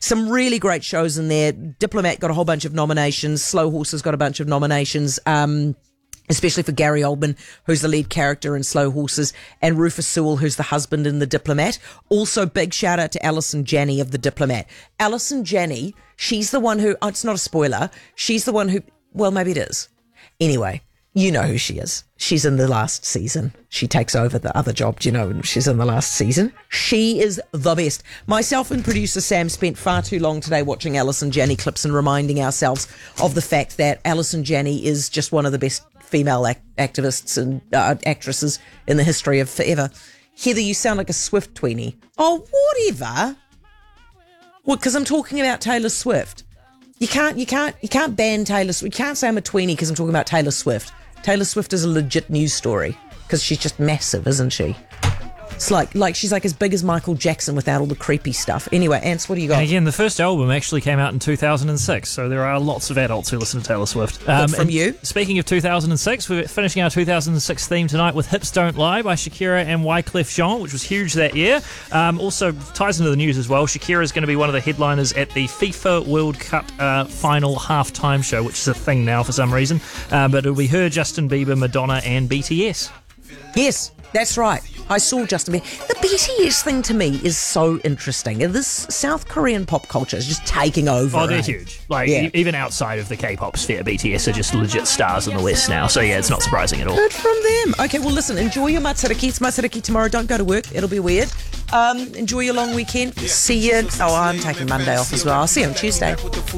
some really great shows in there. Diplomat got a whole bunch of nominations. Slow Horses got a bunch of nominations. Especially for Gary Oldman, who's the lead character in Slow Horses, and Rufus Sewell, who's the husband in The Diplomat. Also, big shout out to Alison Janney of The Diplomat. Alison Janney, she's the one who, it's not a spoiler, she's the one who, well, maybe it is. Anyway, you know who she is. She's in the last season. She takes over the other job, she's in the last season. She is the best. Myself and producer Sam spent far too long today watching Alison Janney clips and reminding ourselves of the fact that Alison Janney is just one of the best female activists and actresses in the history of forever. Heather, you sound like a Swift tweenie. Oh, whatever. Well, because I'm talking about Taylor Swift. You can't ban Taylor Swift. You can't say I'm a tweenie because I'm talking about Taylor Swift. Taylor Swift is a legit news story because she's just massive, isn't she? It's like she's like as big as Michael Jackson without all the creepy stuff. Anyway, Ants, what do you got? And again, the first album actually came out in 2006, so there are lots of adults who listen to Taylor Swift. From you? Speaking of 2006, we're finishing our 2006 theme tonight with Hips Don't Lie by Shakira and Wyclef Jean, which was huge that year. Also ties into the news as well. Shakira is going to be one of the headliners at the FIFA World Cup final halftime show, which is a thing now for some reason. But it'll be her, Justin Bieber, Madonna and BTS. Yes, that's right. I saw Justin Bieber. The BTS thing to me is so interesting. This South Korean pop culture is just taking over. Oh, they're huge. Even outside of the K-pop sphere, BTS are just legit stars in the West now. So yeah, it's not surprising at all. Good from them. Okay, well listen, enjoy your Matsuriki. It's Matsuriki tomorrow. Don't go to work. It'll be weird. Enjoy your long weekend. See you. Oh, I'm taking Monday off as well. I'll see you on Tuesday.